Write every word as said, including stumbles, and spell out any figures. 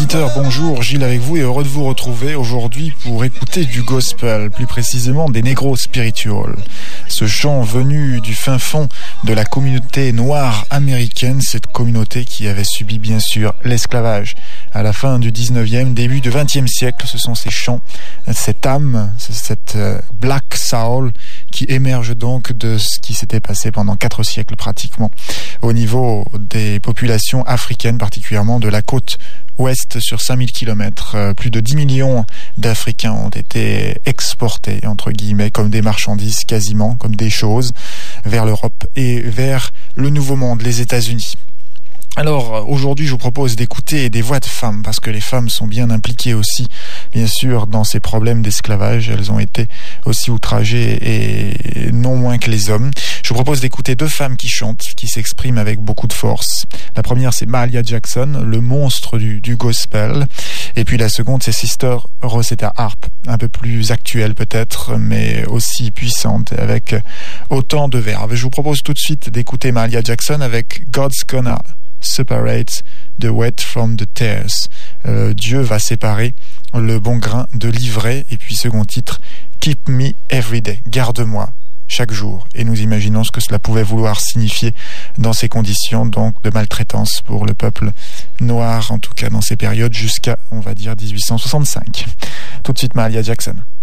auditeurs, bonjour, Gilles avec vous et heureux de vous retrouver aujourd'hui pour écouter du gospel, plus précisément des Negro Spiritual. Ce chant venu du fin fond de la communauté noire américaine, cette communauté qui avait subi bien sûr l'esclavage à la fin du dix-neuvième, début du vingtième siècle. Ce sont ces chants, cette âme, cette Black Soul qui émerge donc de ce qui s'était passé pendant quatre siècles pratiquement au niveau des populations africaines, particulièrement de la côte ouest sur cinq mille kilomètres. Plus de dix millions d'Africains ont été exportés, entre guillemets, comme des marchandises quasiment, comme des choses, vers l'Europe et vers le Nouveau Monde, les États-Unis. Alors aujourd'hui je vous propose d'écouter des voix de femmes parce que les femmes sont bien impliquées aussi bien sûr dans ces problèmes d'esclavage. Elles ont été aussi outragées et non moins que les hommes. Je vous propose d'écouter deux femmes qui chantent, qui s'expriment avec beaucoup de force. La première c'est Mahalia Jackson, le monstre du, du gospel, et puis la seconde c'est Sister Rosetta Harp, un peu plus actuelle peut-être mais aussi puissante avec autant de verve. Je vous propose tout de suite d'écouter Mahalia Jackson avec God's Gonna Separate the wheat from the tares. Euh, Dieu va séparer le bon grain de l'ivraie. Et puis second titre, Keep me every day, garde-moi chaque jour. Et nous imaginons ce que cela pouvait vouloir signifier dans ces conditions donc de maltraitance pour le peuple noir, en tout cas dans ces périodes jusqu'à on va dire dix-huit cent soixante-cinq. Tout de suite Mahalia Jackson.